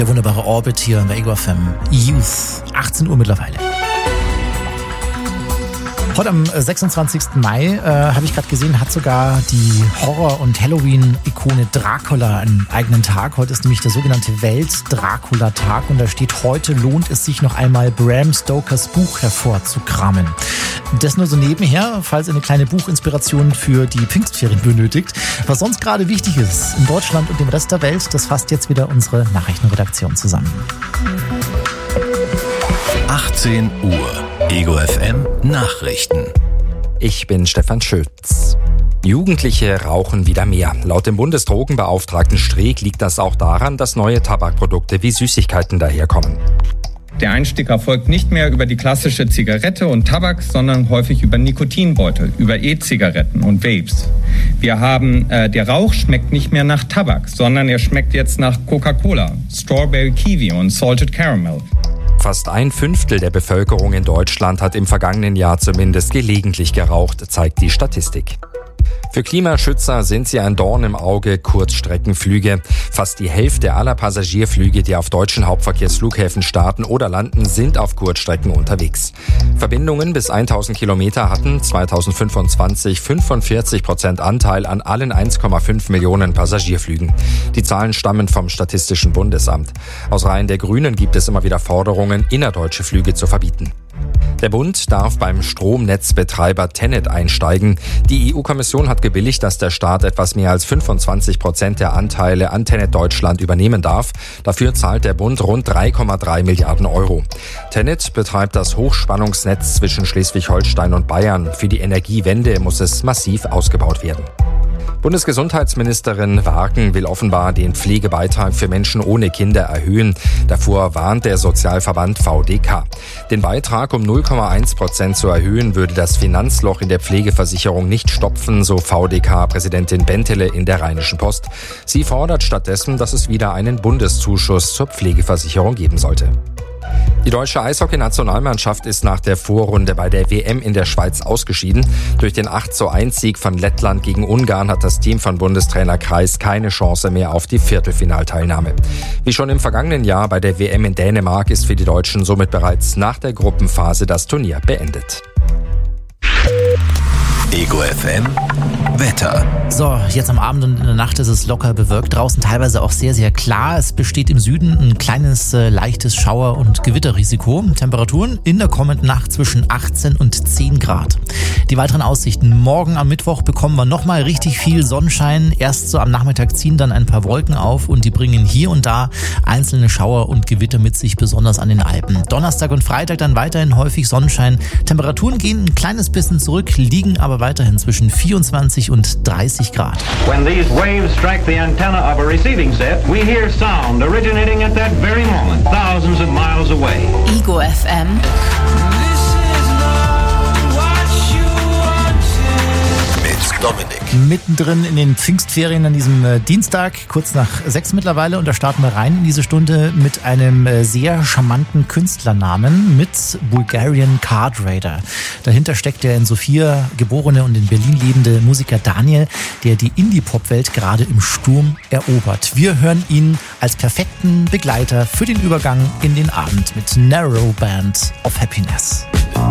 Der wunderbare Orbit hier in der Ego FM Youth. 18 Uhr mittlerweile. Heute am 26. Mai, habe ich gerade gesehen, hat sogar die Horror- und Halloween-Ikone Dracula einen eigenen Tag. Heute ist nämlich der sogenannte Welt-Dracula-Tag und da steht: Heute lohnt es sich noch einmal Bram Stokers Buch hervorzukramen. Das nur so nebenher, falls ihr eine kleine Buchinspiration für die Pfingstferien benötigt. Was sonst gerade wichtig ist in Deutschland und dem Rest der Welt, das fasst jetzt wieder unsere Nachrichtenredaktion zusammen. 18 Uhr. Ego FM Nachrichten. Ich bin Stefan Schütz. Jugendliche rauchen wieder mehr. Laut dem Bundesdrogenbeauftragten Streeck liegt das auch daran, dass neue Tabakprodukte wie Süßigkeiten daherkommen. Der Einstieg erfolgt nicht mehr über die klassische Zigarette und Tabak, sondern häufig über Nikotinbeutel, über E-Zigaretten und Vapes. Wir haben, der Rauch schmeckt nicht mehr nach Tabak, sondern er schmeckt jetzt nach Coca-Cola, Strawberry Kiwi und Salted Caramel. Fast 1/5 der Bevölkerung in Deutschland hat im vergangenen Jahr zumindest gelegentlich geraucht, zeigt die Statistik. Für Klimaschützer sind sie ein Dorn im Auge, Kurzstreckenflüge. Fast die Hälfte aller Passagierflüge, die auf deutschen Hauptverkehrsflughäfen starten oder landen, sind auf Kurzstrecken unterwegs. Verbindungen bis 1000 Kilometer hatten 2025 45% Anteil an allen 1,5 Millionen Passagierflügen. Die Zahlen stammen vom Statistischen Bundesamt. Aus Reihen der Grünen gibt es immer wieder Forderungen, innerdeutsche Flüge zu verbieten. Der Bund darf beim Stromnetzbetreiber TenneT einsteigen. Die EU-Kommission hat gebilligt, dass der Staat etwas mehr als 25% der Anteile an TenneT Deutschland übernehmen darf. Dafür zahlt der Bund rund 3,3 Milliarden Euro. TenneT betreibt das Hochspannungsnetz zwischen Schleswig-Holstein und Bayern. Für die Energiewende muss es massiv ausgebaut werden. Bundesgesundheitsministerin Wagen will offenbar den Pflegebeitrag für Menschen ohne Kinder erhöhen. Davor warnt der Sozialverband VDK. Den Beitrag um 0,1% zu erhöhen, würde das Finanzloch in der Pflegeversicherung nicht stopfen, so VDK-Präsidentin Bentele in der Rheinischen Post. Sie fordert stattdessen, dass es wieder einen Bundeszuschuss zur Pflegeversicherung geben sollte. Die deutsche Eishockey-Nationalmannschaft ist nach der Vorrunde bei der WM in der Schweiz ausgeschieden. Durch den 8:1-Sieg von Lettland gegen Ungarn hat das Team von Bundestrainer Kreis keine Chance mehr auf die Viertelfinalteilnahme. Wie schon im vergangenen Jahr bei der WM in Dänemark ist für die Deutschen somit bereits nach der Gruppenphase das Turnier beendet. Ego FM Wetter. So, jetzt am Abend und in der Nacht ist es locker bewölkt. Draußen teilweise auch sehr, sehr klar. Es besteht im Süden ein kleines, leichtes Schauer- und Gewitterrisiko. Temperaturen in der kommenden Nacht zwischen 18 und 10 Grad. Die weiteren Aussichten. Morgen am Mittwoch bekommen wir nochmal richtig viel Sonnenschein. Erst so am Nachmittag ziehen dann ein paar Wolken auf und die bringen hier und da einzelne Schauer und Gewitter mit sich, besonders an den Alpen. Donnerstag und Freitag dann weiterhin häufig Sonnenschein. Temperaturen gehen ein kleines bisschen zurück, liegen aber weiterhin zwischen 24 und 30 Grad. When these waves strike the antenna of a receiving set, we hear sound originating at that very moment, thousands of miles away. Ego FM. Dominik. Mittendrin in den Pfingstferien an diesem Dienstag, kurz nach 6 mittlerweile. Und da starten wir rein in diese Stunde mit einem sehr charmanten Künstlernamen, mit Bulgarian Card Raider. Dahinter steckt der in Sofia geborene und in Berlin lebende Musiker Daniel, der die Indie-Pop-Welt gerade im Sturm erobert. Wir hören ihn als perfekten Begleiter für den Übergang in den Abend mit Narrow Band of Happiness.